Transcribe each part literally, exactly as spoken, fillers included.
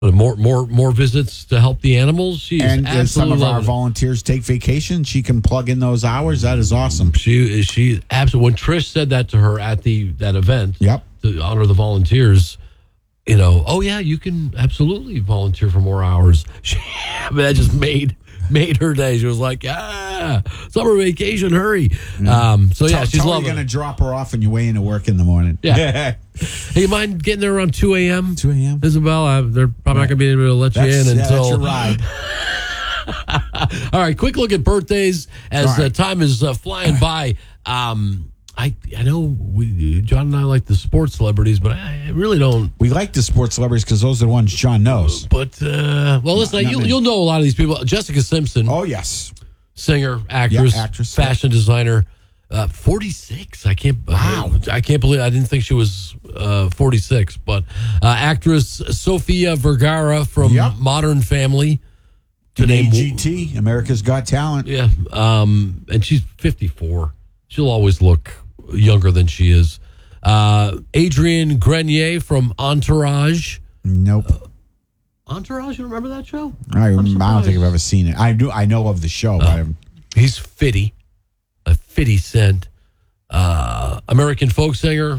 More, more, more visits to help the animals. She's and as some of our it. volunteers take vacation, she can plug in those hours. That is awesome. She, she absolutely. When Trish said that to her at the that event, yep, to honor the volunteers, you know, oh yeah, you can absolutely volunteer for more hours. She, I mean, that just made made her day. She was like, ah, summer vacation, hurry. Mm. Um, so yeah, tell, she's tell loving. You're going to drop her off on your way into work in the morning. Yeah. Hey, you mind getting there around two a.m.? two a.m. Isabel, I, they're probably right. not going to be able to let that's, you in yeah, until. That's your ride. All right, quick look at birthdays as right. uh, time is uh, flying by. Um, I I know we, John and I like the sports celebrities, but I really don't. We like the sports celebrities because those are the ones John knows. But, uh, well, listen, not, you'll, not you'll know a lot of these people. Jessica Simpson. Oh, yes. Singer, actress, yeah, actress fashion yeah. designer. Uh, forty-six. I can't. Wow. I, I can't believe. I didn't think she was uh, forty-six. But uh, actress Sofia Vergara from yep. Modern Family. To name A G T, America's Got Talent. Yeah. Um, and she's fifty-four. She'll always look younger than she is. Uh, Adrienne Grenier from Entourage. Nope. Uh, Entourage. You remember that show? I, I don't think I've ever seen it. I do. I know of the show. But uh, he's fifty. A fifty cent uh, American folk singer,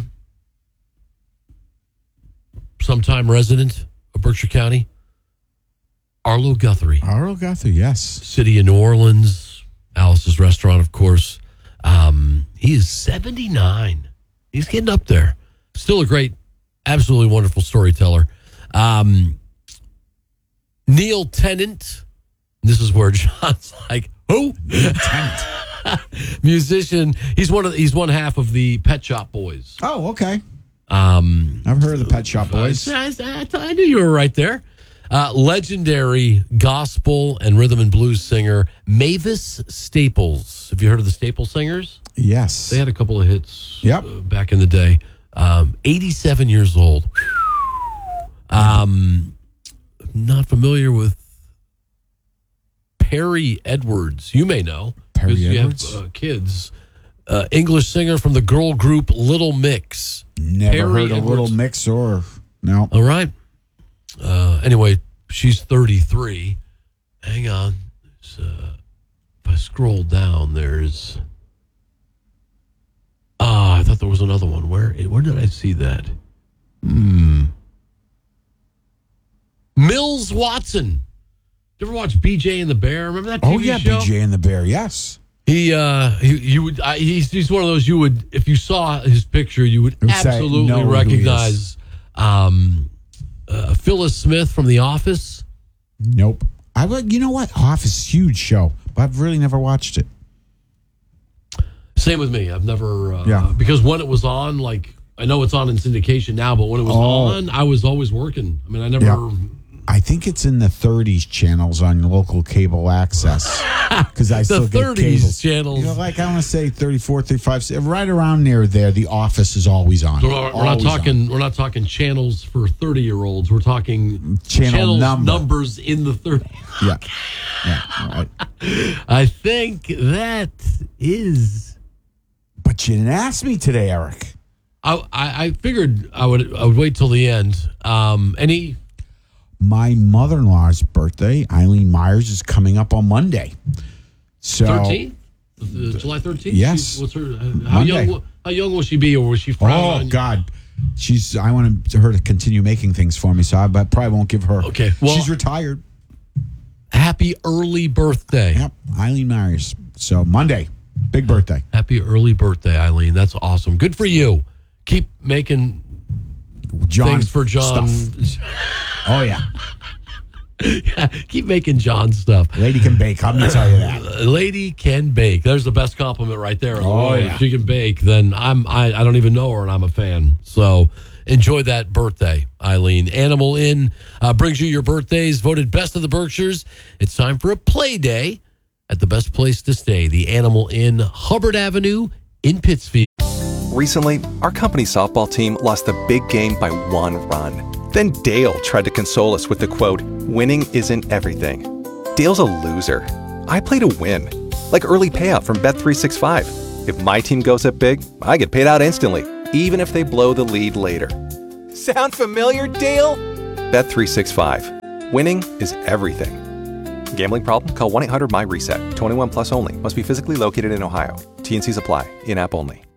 sometime resident of Berkshire County, Arlo Guthrie. Arlo Guthrie, yes. City of New Orleans, Alice's Restaurant, of course. Um, he is seventy-nine. He's getting up there. Still a great, absolutely wonderful storyteller. Um, Neil Tennant. This is where John's like, who? Neil Tennant. Musician. He's one of the, he's one half of the Pet Shop Boys. Oh, okay. Um, I've heard of the Pet Shop Boys. I, I, I knew you were right there. Uh, legendary gospel and rhythm and blues singer Mavis Staples. Have you heard of the Staples Singers? Yes. They had a couple of hits yep. uh, back in the day. Um, eighty-seven years old. Um, not familiar with Perry Edwards. You may know. Perry you Edwards? have uh, kids. Uh, English singer from the girl group Little Mix. Never Perry heard of Edwards. Little Mix or no. All right. Uh, anyway, she's thirty-three. Hang on. Uh, if I scroll down, there's. Ah, I thought there was another one. Where where did I see that? Hmm. Mills Watson. You ever watch B J and the Bear? Remember that T V oh, yeah, show? B J and the Bear, yes. He, uh, he, you would, I, he's, he's one of those you would, if you saw his picture, you would, would absolutely know recognize um, uh, Phyllis Smith from The Office. Nope. I would, you know what? Office, huge show, but I've really never watched it. Same with me. I've never, uh, yeah. because when it was on, like, I know it's on in syndication now, but when it was oh. on, I was always working. I mean, I never. Yeah. I think it's in the thirties channels on local cable access. Because I still the get cable channels. You know, like I want to say thirty-four, thirty-five, right around near there, The Office is always on. So we're, we're not talking. On. We're not talking channels for thirty-year-olds. We're talking channel channels, number. numbers in the thirties. Yeah, yeah. All right. I think that is. But you didn't ask me today, Eric. I I, I figured I would I would wait till the end. Um, any. My mother-in-law's birthday, Eileen Myers, is coming up on Monday. So thirteenth? July thirteenth? Yes. What's her, uh, how, young, how young will she be, or was she from? Oh, God. She's. I want her to continue making things for me, so I but probably won't give her. Okay. Well, she's retired. Happy early birthday. Yep. Eileen Myers. So Monday, big birthday. Happy early birthday, Eileen. That's awesome. Good for you. Keep making John things for John. Stuff. Oh, yeah. Yeah, keep making John stuff. Lady can bake. I'm going to tell you that. Lady can bake. There's the best compliment right there. Oh, yeah. If she can bake, then I'm, I, I don't even know her, and I'm a fan. So enjoy that birthday, Eileen. Animal Inn uh, brings you your birthdays, voted best of the Berkshires. It's time for a play day at the best place to stay, the Animal Inn, Hubbard Avenue in Pittsfield. Recently, our company softball team lost a big game by one run. Then Dale tried to console us with the quote, "Winning isn't everything." Dale's a loser. I play to win. Like early payout from Bet three sixty-five. If my team goes up big, I get paid out instantly, even if they blow the lead later. Sound familiar, Dale? Bet three sixty-five. Winning is everything. Gambling problem? Call one eight hundred M Y RESET. twenty-one plus only. Must be physically located in Ohio. T N Cs apply. In-app only.